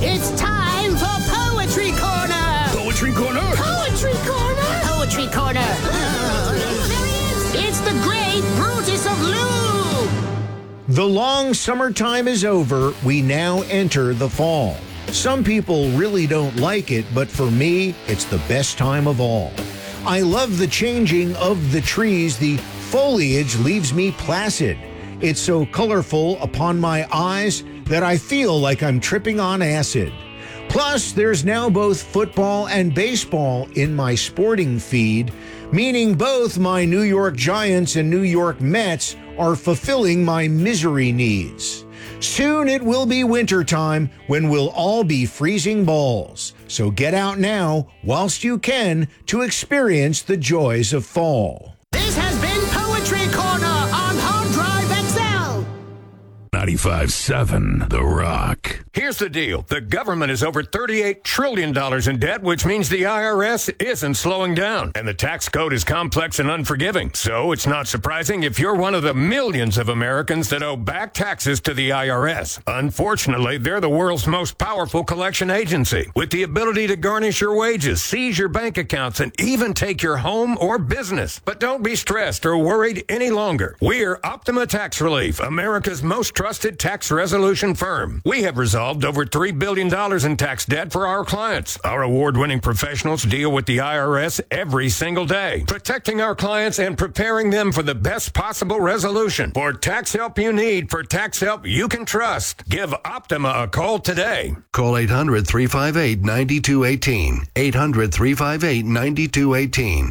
It's time for Poetry Corner! Poetry Corner? Poetry Corner! Poetry Corner! It's the great Brutus of Lou! The long summertime is over. We now enter the fall. Some people really don't like it, but for me, it's the best time of all. I love the changing of the trees. The foliage leaves me placid. It's so colorful upon my eyes that I feel like I'm tripping on acid. Plus, there's now both football and baseball in my sporting feed, meaning both my New York Giants and New York Mets are fulfilling my misery needs. Soon it will be wintertime when we'll all be freezing balls. So get out now, whilst you can, to experience the joys of fall. This has been Poetry Corner on Hard Drive XL. 95.7 The Rock. Here's the deal. The government is over $38 trillion in debt, which means the IRS isn't slowing down. And the tax code is complex and unforgiving. So it's not surprising if you're one of the millions of Americans that owe back taxes to the IRS. Unfortunately, they're the world's most powerful collection agency, with the ability to garnish your wages, seize your bank accounts, and even take your home or business. But don't be stressed or worried any longer. We're Optima Tax Relief, America's most trusted tax resolution firm. We have resolved over $3 billion in tax debt for our clients. Our award-winning professionals deal with the IRS every single day, protecting our clients and preparing them for the best possible resolution. For tax help you need, for tax help you can trust, give Optima a call today. Call 800-358-9218. 800-358-9218.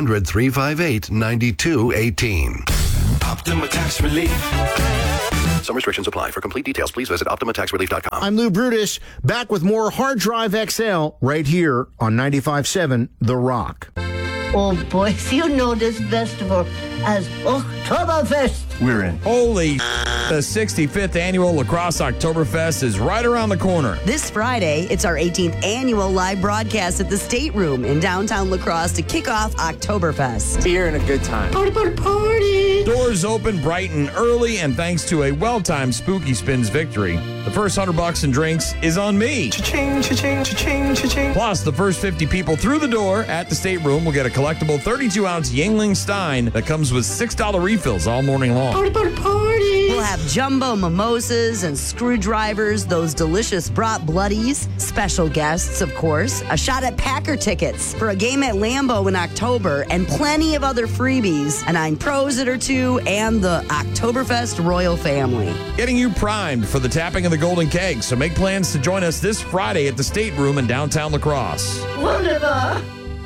800-358-9218. Optima Tax Relief. Some restrictions apply. For complete details, please visit OptimaTaxRelief.com. I'm Lou Brutus, back with more Hard Drive XL right here on 95.7 The Rock. Oh, boys, you know this festival as Oktoberfest. We're in. Holy the 65th annual Lacrosse Oktoberfest is right around the corner. This Friday, it's our 18th annual live broadcast at the State Room in downtown La Crosse to kick off Oktoberfest. Beer and a good time. Party, party, party. Doors open bright and early, and thanks to a well-timed Spooky Spins victory, the first $100 in drinks is on me. Cha-ching, cha-ching, cha-ching, cha-ching. Plus, the first 50 people through the door at the State Room will get a collectible 32-ounce Yuengling Stein that comes with $6 refills all morning long. Party, party, party. We'll have jumbo mimosas and screwdrivers, those delicious brat bloodies, special guests, of course, a shot at Packer tickets for a game at Lambeau in October, and plenty of other freebies, a 9 Pros or 2, and the Oktoberfest royal family. Getting you primed for the tapping of the Golden Keg, so make plans to join us this Friday at the State Room in downtown La Crosse. Wunderbar.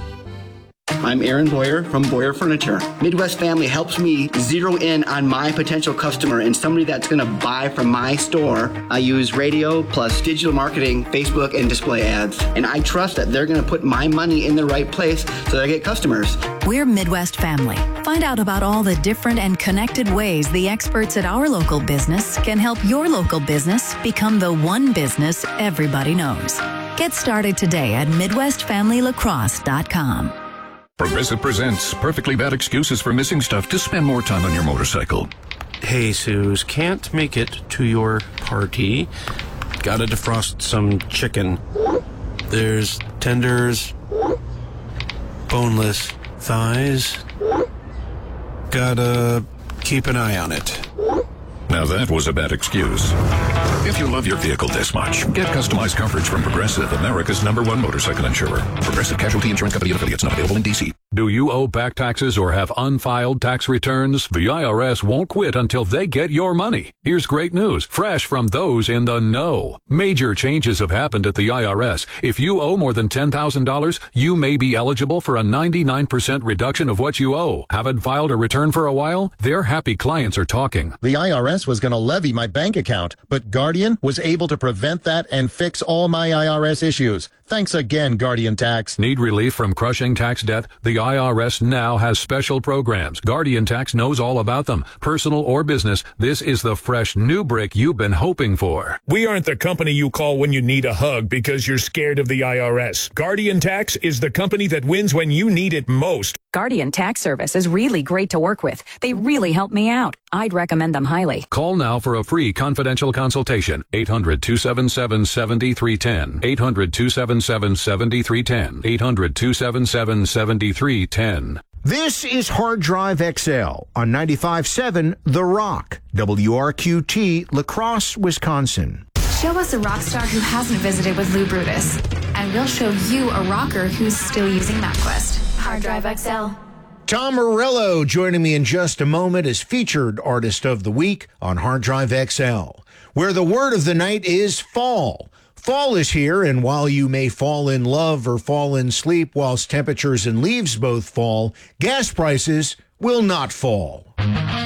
I'm Aaron Boyer from Boyer Furniture. Midwest Family helps me zero in on my potential customer and somebody that's going to buy from my store. I use radio plus digital marketing, Facebook, and display ads. And I trust that they're going to put my money in the right place so that I get customers. We're Midwest Family. Find out about all the different and connected ways the experts at our local business can help your local business become the one business everybody knows. Get started today at MidwestFamilyLacrosse.com. Progressive presents Perfectly Bad Excuses for Missing Stuff to Spend More Time on Your Motorcycle. Hey, Suze, can't make it to your party. Gotta defrost some chicken. There's tenders, boneless thighs. Gotta keep an eye on it. Now that was a bad excuse. If you love your vehicle this much, get customized coverage from Progressive, America's #1 motorcycle insurer. Progressive Casualty Insurance Company and affiliates, not available in D.C. Do you owe back taxes or have unfiled tax returns? The IRS won't quit until they get your money. Here's great news, fresh from those in the know. Major changes have happened at the IRS. If you owe more than $10,000, you may be eligible for a 99% reduction of what you owe. Haven't filed a return for a while? Their happy clients are talking. The IRS was going to levy my bank account, but Guardian was able to prevent that and fix all my IRS issues. Thanks again, Guardian Tax. Need relief from crushing tax debt? The IRS now has special programs. Guardian Tax knows all about them. Personal or business, this is the fresh new brick you've been hoping for. We aren't the company you call when you need a hug because you're scared of the IRS. Guardian Tax is the company that wins when you need it most. Guardian Tax Service is really great to work with. They really help me out. I'd recommend them highly. Call now for a free confidential consultation. 800-277-7310. 800-277-7310. 800-277-7310. This is Hard Drive XL on 95.7 The Rock, WRQT, La Crosse, Wisconsin. Show us a rock star who hasn't visited with Lou Brutus, and we'll show you a rocker who's still using MapQuest. Hard Drive XL. Tom Morello joining me in just a moment as featured artist of the week on Hard Drive XL, where the word of the night is fall. Fall is here, and while you may fall in love or fall in sleep whilst temperatures and leaves both fall, gas prices will not fall.